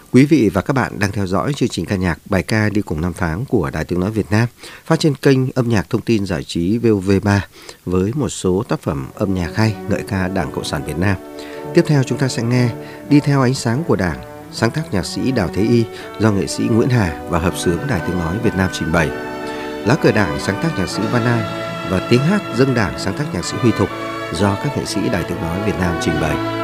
Quý vị và các bạn đang theo dõi chương trình ca nhạc Bài ca đi cùng năm tháng của Đài Tiếng nói Việt Nam, phát trên kênh âm nhạc thông tin giải trí VOV3 với một số tác phẩm âm nhạc hay ngợi ca Đảng Cộng sản Việt Nam. Tiếp theo chúng ta sẽ nghe Đi theo ánh sáng của Đảng, sáng tác nhạc sĩ Đào Thế Y do nghệ sĩ Nguyễn Hà và hợp xướng Đài Tiếng nói Việt Nam trình bày. Lá cờ Đảng sáng tác nhạc sĩ Văn An và Tiếng hát dâng Đảng sáng tác nhạc sĩ Huy Thục do các nghệ sĩ Đài Tiếng nói Việt Nam trình bày.